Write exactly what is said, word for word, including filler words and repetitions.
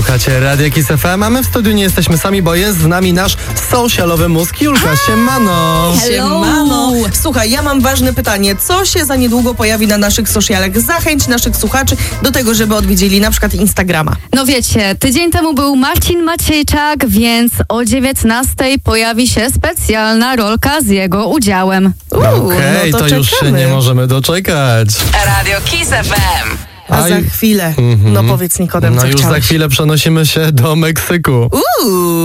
Słuchacie Radia Kiss F M, a my w studiu nie jesteśmy sami, bo jest z nami nasz socialowy mózg Julka. Siemano! Siemano! Słuchaj, ja mam ważne pytanie. Co się za niedługo pojawi na naszych socialach? Zachęć naszych słuchaczy do tego, żeby odwiedzili na przykład Instagrama. No wiecie, tydzień temu był Marcin Maciejczak, więc o dziewiętnastej pojawi się specjalna rolka z jego udziałem. Okej, okay, no to, to już się czekamy. nie możemy doczekać. Radio Kiss F M. A, A za i- chwilę. Mhm. No powiedz Nikodem, No co już za chciałeś. chwilę przenosimy się do Meksyku. Uuu.